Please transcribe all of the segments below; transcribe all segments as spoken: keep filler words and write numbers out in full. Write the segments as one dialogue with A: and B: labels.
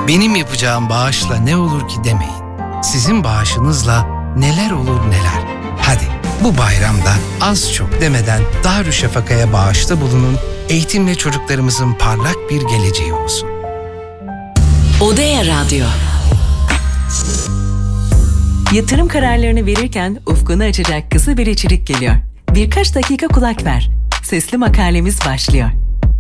A: Benim yapacağım bağışla ne olur ki demeyin. Sizin bağışınızla neler olur neler. Hadi bu bayramda az çok demeden Darüşşafaka'ya bağışta bulunun. Eğitimle çocuklarımızın parlak bir geleceği olsun.
B: Odea Radyo.
C: Yatırım kararlarını verirken ufkunu açacak kısa bir içerik geliyor. Birkaç dakika kulak ver. Sesli makalemiz başlıyor.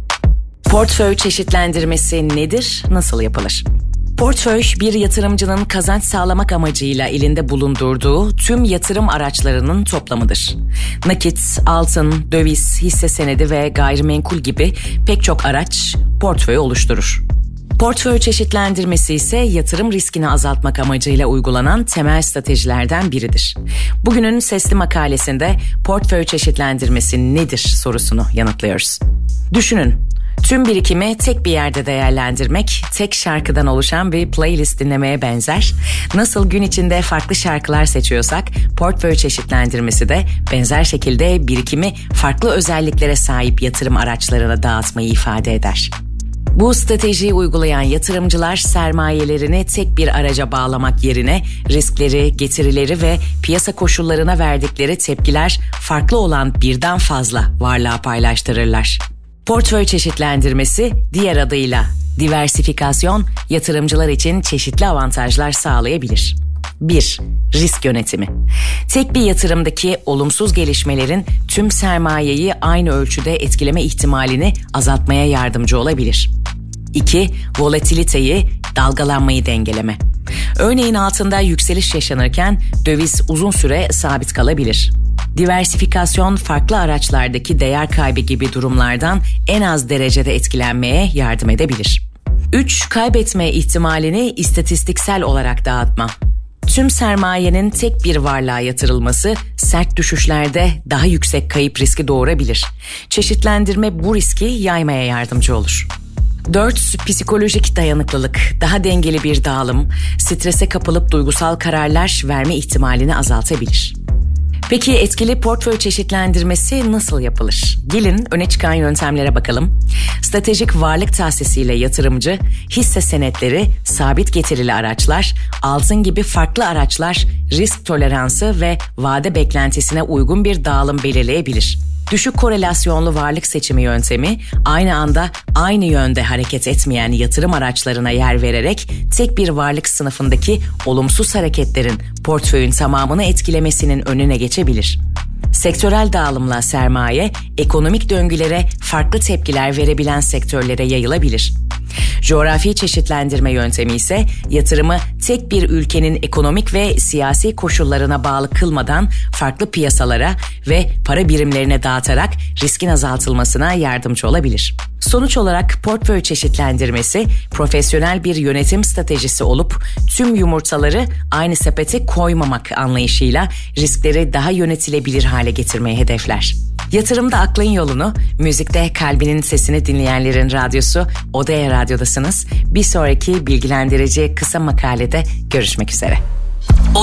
B: Portföy çeşitlendirmesi nedir, nasıl yapılır? Portföy, bir yatırımcının kazanç sağlamak amacıyla elinde bulundurduğu tüm yatırım araçlarının toplamıdır. Nakit, altın, döviz, hisse senedi ve gayrimenkul gibi pek çok araç portföy oluşturur. Portföy çeşitlendirmesi ise yatırım riskini azaltmak amacıyla uygulanan temel stratejilerden biridir. Bugünün sesli makalesinde portföy çeşitlendirmesi nedir sorusunu yanıtlıyoruz. Düşünün, tüm birikimi tek bir yerde değerlendirmek, tek şarkıdan oluşan bir playlist dinlemeye benzer. Nasıl gün içinde farklı şarkılar seçiyorsak, portföy çeşitlendirmesi de benzer şekilde birikimi farklı özelliklere sahip yatırım araçlarına dağıtmayı ifade eder. Bu stratejiyi uygulayan yatırımcılar sermayelerini tek bir araca bağlamak yerine riskleri, getirileri ve piyasa koşullarına verdikleri tepkiler farklı olan birden fazla varlığa paylaştırırlar. Portföy çeşitlendirmesi diğer adıyla diversifikasyon yatırımcılar için çeşitli avantajlar sağlayabilir. bir. Risk yönetimi. Tek bir yatırımdaki olumsuz gelişmelerin tüm sermayeyi aynı ölçüde etkileme ihtimalini azaltmaya yardımcı olabilir. iki. Volatiliteyi, dalgalanmayı dengeleme. Örneğin altında yükseliş yaşanırken döviz uzun süre sabit kalabilir. Diversifikasyon farklı araçlardaki değer kaybı gibi durumlardan en az derecede etkilenmeye yardım edebilir. üç. Kaybetme ihtimalini istatistiksel olarak dağıtma. Tüm sermayenin tek bir varlığa yatırılması sert düşüşlerde daha yüksek kayıp riski doğurabilir. Çeşitlendirme bu riski yaymaya yardımcı olur. dört. Psikolojik dayanıklılık, daha dengeli bir dağılım, strese kapılıp duygusal kararlar verme ihtimalini azaltabilir. Peki etkili portföy çeşitlendirmesi nasıl yapılır? Gelin öne çıkan yöntemlere bakalım. Stratejik varlık tahsisiyle yatırımcı, hisse senetleri, sabit getirili araçlar, altın gibi farklı araçlar risk toleransı ve vade beklentisine uygun bir dağılım belirleyebilir. Düşük korelasyonlu varlık seçimi yöntemi, aynı anda aynı yönde hareket etmeyen yatırım araçlarına yer vererek tek bir varlık sınıfındaki olumsuz hareketlerin portföyün tamamını etkilemesinin önüne geçebilir. Sektörel dağılımla sermaye, ekonomik döngülere farklı tepkiler verebilen sektörlere yayılabilir. Coğrafi çeşitlendirme yöntemi ise yatırımı tek bir ülkenin ekonomik ve siyasi koşullarına bağlı kılmadan farklı piyasalara ve para birimlerine dağıtarak riskin azaltılmasına yardımcı olabilir. Sonuç olarak portföy çeşitlendirmesi profesyonel bir yönetim stratejisi olup tüm yumurtaları aynı sepete koymamak anlayışıyla riskleri daha yönetilebilir hale getirmeyi hedefler. Yatırımda aklın yolunu, müzikte kalbinin sesini dinleyenlerin radyosu Odea Radyo'dasınız. Bir sonraki bilgilendirici kısa makalede görüşmek üzere.